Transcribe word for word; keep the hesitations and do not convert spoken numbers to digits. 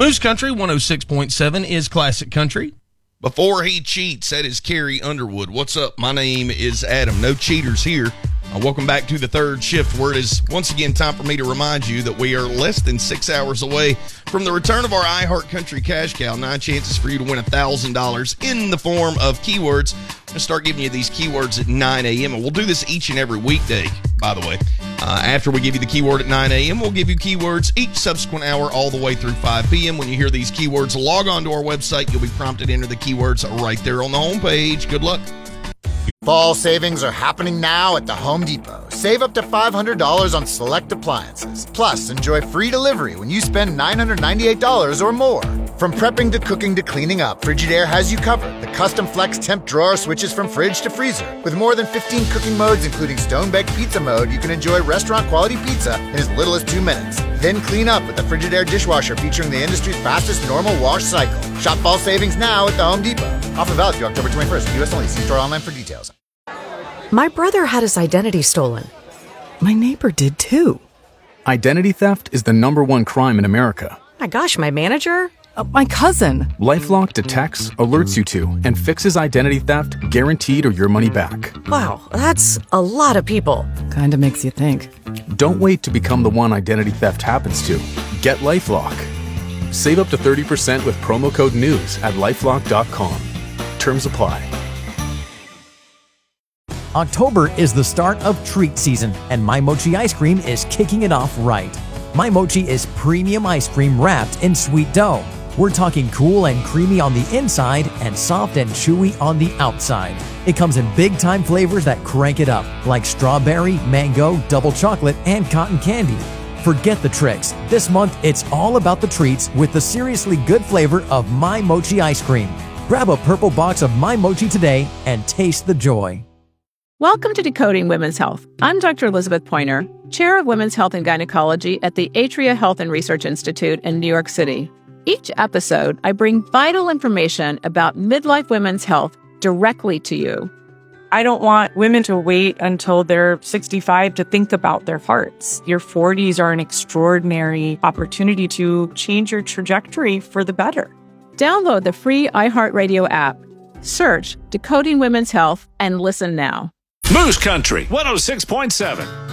Moose Country one oh six point seven is classic country. Before he cheats, that is Carrie Underwood. What's up? My name is Adam. No cheaters here. Uh, welcome back to the third shift, where it is once again time for me to remind you that we are less than six hours away from the return of our iHeart Country Cash Cow. Nine chances for you to win one thousand dollars in the form of keywords. I'm going to start giving you these keywords at nine a.m., and we'll do this each and every weekday, by the way. Uh, after we give you the keyword at nine a.m., we'll give you keywords each subsequent hour all the way through five p.m. When you hear these keywords, log on to our website. You'll be prompted to enter the keywords right there on the homepage. Good luck. Fall savings are happening now at the Home Depot. Save up to five hundred dollars on select appliances. Plus, enjoy free delivery when you spend nine hundred ninety-eight dollars or more. From prepping to cooking to cleaning up, Frigidaire has you covered. The custom flex temp drawer switches from fridge to freezer. With more than fifteen cooking modes, including stone-baked pizza mode, you can enjoy restaurant-quality pizza in as little as two minutes. Then clean up with the Frigidaire dishwasher featuring the industry's fastest normal wash cycle. Shop fall savings now at the Home Depot. Offer valid through October twenty-first. U S only. See store online for details. My brother had his identity stolen. My neighbor did too. Identity theft is the number one crime in America. My gosh, my manager? Uh, my cousin. LifeLock detects, alerts you to, and fixes identity theft guaranteed or your money back. Wow, that's a lot of people. Kinda makes you think. Don't wait to become the one identity theft happens to. Get LifeLock. Save up to thirty percent with promo code NEWS at lifelock dot com. Terms apply. October is the start of treat season, and My Mochi ice cream is kicking it off right. My Mochi is premium ice cream wrapped in sweet dough. We're talking cool and creamy on the inside and soft and chewy on the outside. It comes in big-time flavors that crank it up, like strawberry, mango, double chocolate, and cotton candy. Forget the tricks. This month, it's all about the treats with the seriously good flavor of My Mochi ice cream. Grab a purple box of My Mochi today and taste the joy. Welcome to Decoding Women's Health. I'm Doctor Elizabeth Pointer, Chair of Women's Health and Gynecology at the Atria Health and Research Institute in New York City. Each episode, I bring vital information about midlife women's health directly to you. I don't want women to wait until they're sixty-five to think about their hearts. Your forties are an extraordinary opportunity to change your trajectory for the better. Download the free iHeartRadio app. Search Decoding Women's Health and listen now. Moose Country one oh six point seven.